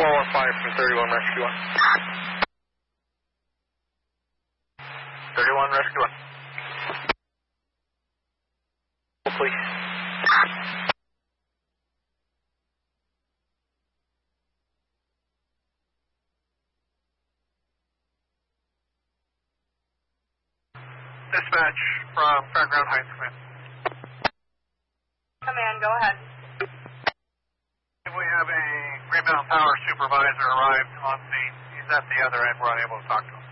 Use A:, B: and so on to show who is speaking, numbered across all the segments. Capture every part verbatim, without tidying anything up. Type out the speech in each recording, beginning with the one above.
A: four one five from thirty-one Rescue one. thirty-one Rescue one. Please.
B: Dispatch from Fairground Heights, command.
C: Command, go ahead.
B: We have a Green Mountain Power supervisor arrived on scene. He's at the other end. We're unable to talk to him.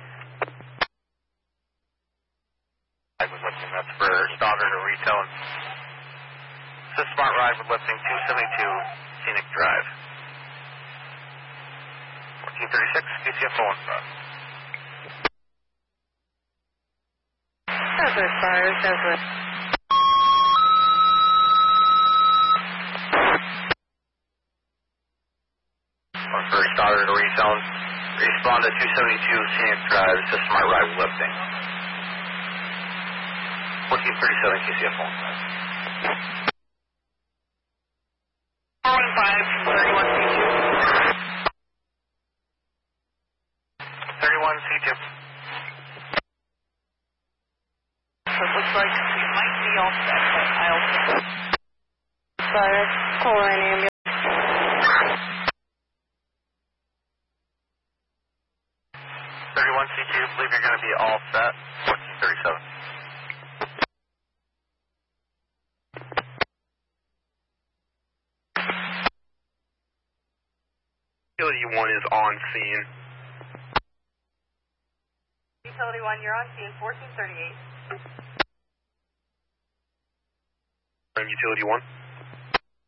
A: I was lifting. That's for Stoddard or Retail. This is Smart Ride with lifting two seventy-two Scenic Drive. fourteen thirty-six, K C F one.
C: Southwest Fire, Southwest.
A: Or for Stoddard or Retail. Respond to two seventy-two Scenic Drive. This is Smart Ride with lifting. fourteen thirty-seven, K C F one.
C: four one five from thirty-one C two.
A: thirty-one C two.
C: So it looks like we might be all set, but I'll... Fire, call an ambulance.
A: thirty-one C two, believe you're going to be all set. fourteen thirty-seven.
B: Utility one is on scene.
C: Utility one, you're on scene, fourteen thirty-eight.
B: Utility one.